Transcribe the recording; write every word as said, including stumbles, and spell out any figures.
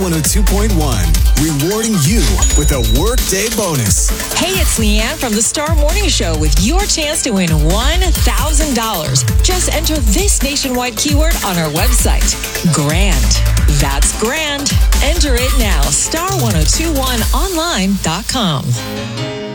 one oh two point one, rewarding you with a workday bonus. Hey, it's Leanne from the Star Morning Show with your chance to win one thousand dollars. Just enter this nationwide keyword on our website. Grand. That's grand. Enter it now. star ten twenty-one online dot com.